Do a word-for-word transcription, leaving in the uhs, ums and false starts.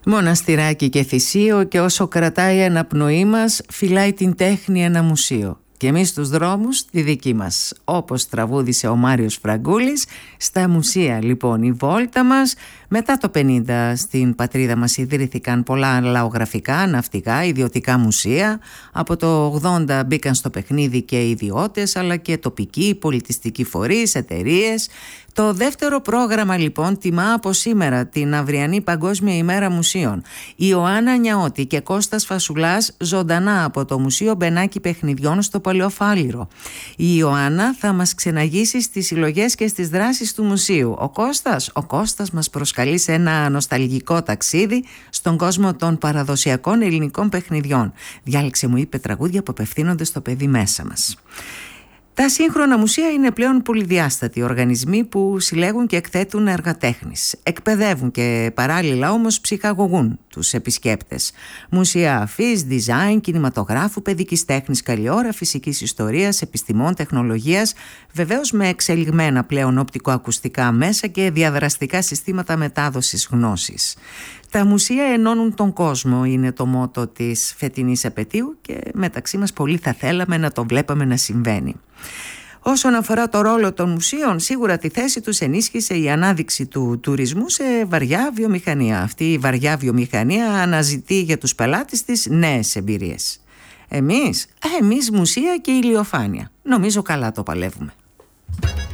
Μοναστηράκι και θυσίο, και όσο κρατάει ένα πνοή μας, φυλάει την τέχνη ένα μουσείο. Και εμείς στους δρόμους τη δική μας, όπως τραγούδισε ο Μάριος Φραγκούλης. Στα μουσεία λοιπόν η βόλτα μας. Μετά το πενήντα στην πατρίδα μας ιδρύθηκαν πολλά λαογραφικά, ναυτικά, ιδιωτικά μουσεία. Από το ογδόντα μπήκαν στο παιχνίδι και ιδιώτες, αλλά και τοπικοί, πολιτιστικοί φορείς, εταιρείες. Το δεύτερο πρόγραμμα λοιπόν τιμά από σήμερα την αυριανή Παγκόσμια ημέρα μουσείων. Η Ιωάννα Νιαώτη και Κώστας Φασουλάς ζωντανά από το Μουσείο Μπενάκη Παιχνιδιών στο Παλαιοφάλιρο. Η Ιωάννα θα μας ξεναγήσει στις συλλογές και στις δράσεις του μουσείου. Ο Κώστας, ο Κώστας μας προσκαλεί σε ένα νοσταλγικό ταξίδι στον κόσμο των παραδοσιακών ελληνικών παιχνιδιών. Διάλεξε, μου είπε, τραγούδια που απευθύνονται στο παιδί μέσα μας. Τα σύγχρονα μουσεία είναι πλέον πολυδιάστατοι οργανισμοί που συλλέγουν και εκθέτουν έργα τέχνης. Εκπαιδεύουν και παράλληλα όμως ψυχαγωγούν τους επισκέπτες. Μουσεία αφής, design, κινηματογράφου, παιδικής τέχνης καλή ώρα, φυσικής ιστορίας, επιστημών, τεχνολογίας, βεβαίως με εξελιγμένα πλέον οπτικοακουστικά μέσα και διαδραστικά συστήματα μετάδοσης γνώσης. Τα μουσεία ενώνουν τον κόσμο, είναι το μότο της φετινής επετείου, και μεταξύ μας πολύ θα θέλαμε να το βλέπαμε να συμβαίνει. Όσον αφορά το ρόλο των μουσείων, σίγουρα τη θέση τους ενίσχυσε η ανάδειξη του τουρισμού σε βαριά βιομηχανία. Αυτή η βαριά βιομηχανία αναζητεί για τους πελάτες της νέες εμπειρίες. Εμείς, εμείς μουσεία και ηλιοφάνεια. Νομίζω καλά το παλεύουμε.